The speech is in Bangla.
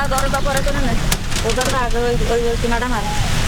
দরজা পরে করে না ওদের আগে ওই কিনাটা মারে